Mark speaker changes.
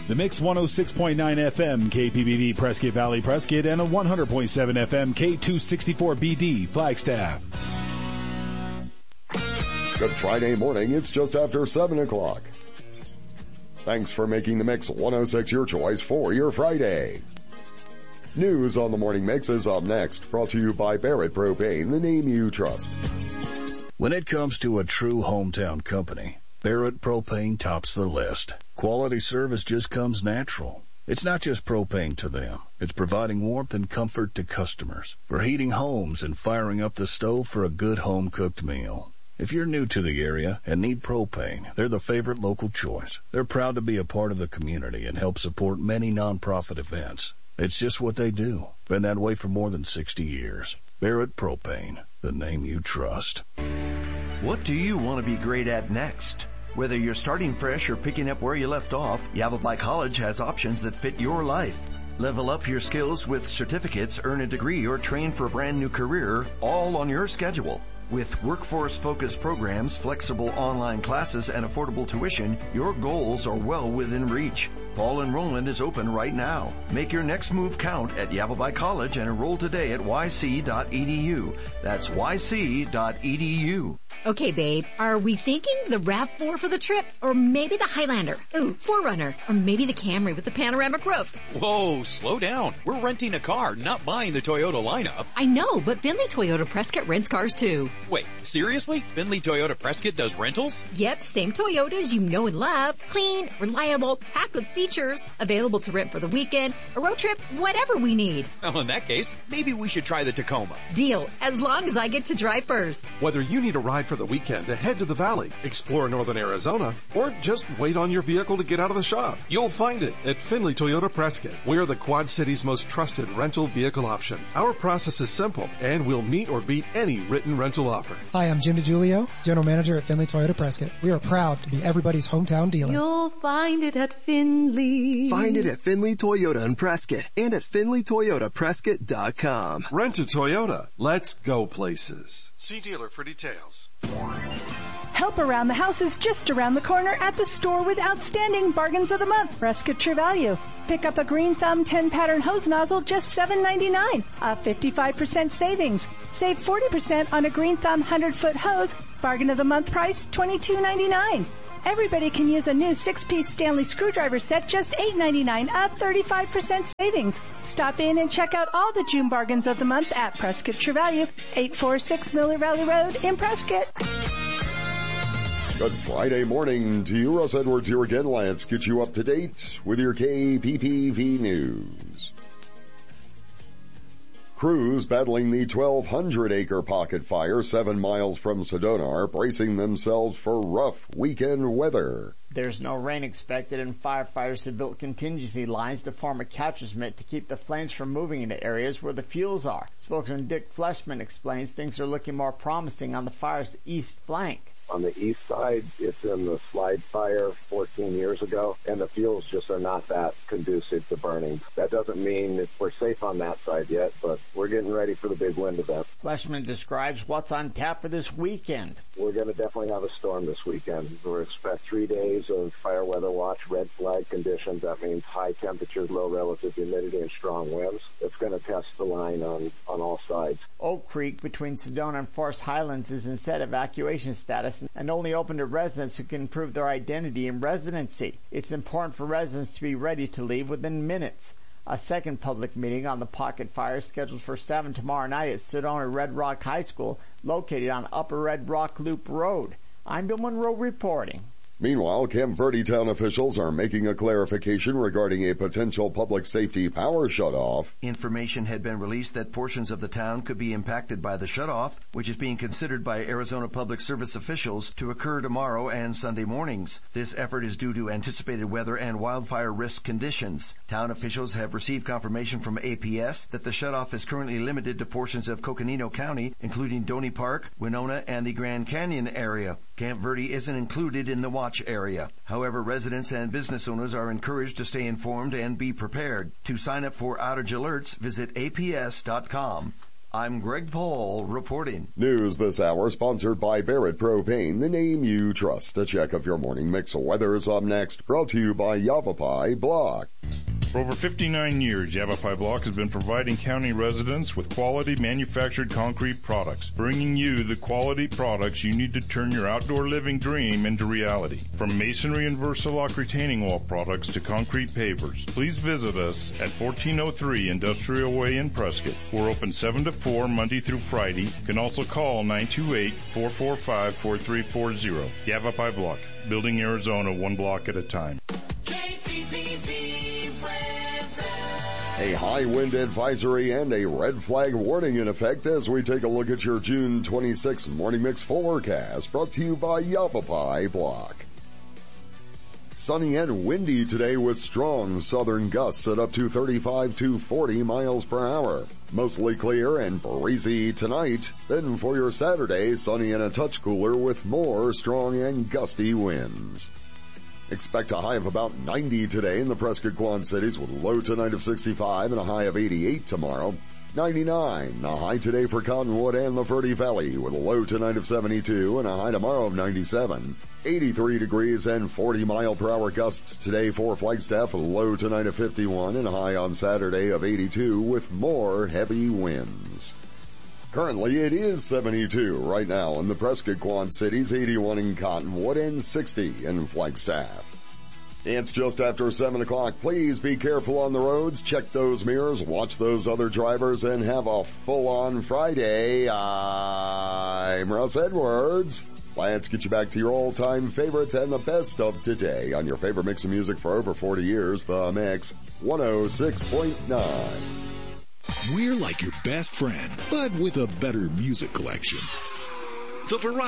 Speaker 1: The Mix 106.9 FM KPBV Prescott Valley Prescott and a 100.7 FM K264BD Flagstaff.
Speaker 2: Good Friday morning. It's just after 7 o'clock. Thanks for making the Mix 106 your choice for your Friday. News on the Morning Mix is up next, brought to you by Barrett Propane, the name you trust.
Speaker 3: When it comes to a true hometown company, Barrett Propane tops the list. Quality service just comes natural. It's not just propane to them. It's providing warmth and comfort to customers for heating homes and firing up the stove for a good home-cooked meal. If you're new to the area and need propane, they're the favorite local choice. They're proud to be a part of the community and help support many nonprofit events. It's just what they do. Been that way for more than 60 years. Barrett Propane, the name you trust.
Speaker 4: What do you want to be great at next? Whether you're starting fresh or picking up where you left off, Yavapai College has options that fit your life. Level up your skills with certificates, earn a degree, or train for a brand new career, all on your schedule. With workforce-focused programs, flexible online classes, and affordable tuition, your goals are well within reach. Fall enrollment is open right now. Make your next move count at Yavapai College and enroll today at yc.edu. That's yc.edu.
Speaker 5: Okay, babe, are we thinking the RAV4 for the trip? Or maybe the Highlander? Ooh, 4Runner. Or maybe the Camry with the panoramic roof?
Speaker 6: Whoa, slow down. We're renting a car, not buying the Toyota lineup.
Speaker 5: I know, but Finley Toyota Prescott rents cars too.
Speaker 6: Wait, seriously? Finley Toyota Prescott does rentals?
Speaker 5: Yep, same Toyotas you know and love. Clean, reliable, packed with features. Available to rent for the weekend, a road trip, whatever we need.
Speaker 6: Well, in that case, maybe we should try the Tacoma.
Speaker 5: Deal, as long as I get to drive first.
Speaker 7: Whether you need a ride for the weekend to head to the valley, explore northern Arizona, or just wait on your vehicle to get out of the shop, you'll find it at Finley Toyota Prescott. We're the Quad City's most trusted rental vehicle option. Our process is simple, and we'll meet or beat any written rental offer.
Speaker 8: Hi, I'm Jim DiGiulio, General Manager at Finley Toyota Prescott. We are proud to be everybody's hometown dealer.
Speaker 9: You'll find it at Finley.
Speaker 10: Find it at Finley Toyota in Prescott and at FinleyToyotaPrescott.com.
Speaker 7: Rent a Toyota. Let's go places. See dealer for details.
Speaker 9: Help around the house is just around the corner at the store with outstanding bargains of the month. Prescott True Value. Pick up a Green Thumb 10-pattern hose nozzle, just $7.99. A 55% savings. Save 40% on a Green Thumb 100-foot hose. Bargain of the month price, $22.99. Everybody can use a new 6-piece Stanley screwdriver set, just $8.99, a 35% savings. Stop in and check out all the June bargains of the month at Prescott True Value, 846 Miller Valley Road in Prescott.
Speaker 2: Good Friday morning to you. Russ Edwards here again. Let's get you up to date with your KPPV news. Crews battling the 1,200-acre pocket fire 7 miles from Sedona are bracing themselves for rough weekend weather.
Speaker 11: There's no rain expected, and firefighters have built contingency lines to form a catcher's mitt to keep the flames from moving into areas where the fuels are. Spokesman Dick Fleshman explains things are looking more promising on the fire's east flank.
Speaker 12: On the east side, it's in the slide fire 14 years ago, and the fuels just are not that conducive to burning. That doesn't mean that we're safe on that side yet, but we're getting ready for the big wind event.
Speaker 11: Fleshman describes what's on tap for this weekend.
Speaker 12: We're going to definitely have a storm this weekend. We expect 3 days of fire weather watch, red flag conditions. That means high temperatures, low relative humidity, and strong winds. It's going to test the line on all sides.
Speaker 11: Oak Creek between Sedona and Forest Highlands is in set evacuation status and only open to residents who can prove their identity and residency. It's important for residents to be ready to leave within minutes. A second public meeting on the pocket fire is scheduled for 7 tomorrow night at Sedona Red Rock High School, located on Upper Red Rock Loop Road. I'm Bill Monroe reporting.
Speaker 2: Meanwhile, Camp Verde town officials are making a clarification regarding a potential public safety power shutoff.
Speaker 4: Information had been released that portions of the town could be impacted by the shutoff, which is being considered by Arizona Public Service officials to occur tomorrow and Sunday mornings. This effort is due to anticipated weather and wildfire risk conditions. Town officials have received confirmation from APS that the shutoff is currently limited to portions of Coconino County, including Donny Park, Winona, and the Grand Canyon area. Camp Verde isn't included in the watch area. However, residents and business owners are encouraged to stay informed and be prepared. To sign up for outage alerts, visit aps.com. I'm Greg Paul reporting.
Speaker 2: News this hour sponsored by Barrett Propane, the name you trust. A check of your morning mix of weather is up next, brought to you by Yavapai Block.
Speaker 13: For over 59 years, Yavapai Block has been providing county residents with quality manufactured concrete products, bringing you the quality products you need to turn your outdoor living dream into reality. From masonry and Versalock retaining wall products to concrete pavers, please visit us at 1403 Industrial Way in Prescott. We're open 7 to 4 Monday through Friday. You can also call 928-445-4340. Yavapai Block, building Arizona one block at a time.
Speaker 2: A high wind advisory and a red flag warning in effect as we take a look at your June 26th Morning Mix forecast, brought to you by Yavapai Block. Sunny and windy today with strong southern gusts at up to 35 to 40 miles per hour. Mostly clear and breezy tonight. Then for your Saturday, sunny and a touch cooler with more strong and gusty winds. Expect a high of about 90 today in the Prescott Quad Cities with a low tonight of 65 and a high of 88 tomorrow. 99, a high today for Cottonwood and the Ferdy Valley with a low tonight of 72 and a high tomorrow of 97. 83 degrees and 40 mile per hour gusts today for Flagstaff with a low tonight of 51 and a high on Saturday of 82 with more heavy winds. Currently it is 72 right now in the Prescott Quad Cities, 81 in Cottonwood and 60 in Flagstaff. It's just after 7 o'clock. Please be careful on the roads. Check those mirrors, watch those other drivers, and have a full-on Friday. I'm Russ Edwards. Let's get you back to your all-time favorites and the best of today on your favorite mix of music for over 40 years, The Mix 106.9.
Speaker 14: We're like your best friend, but with a better music collection. The variety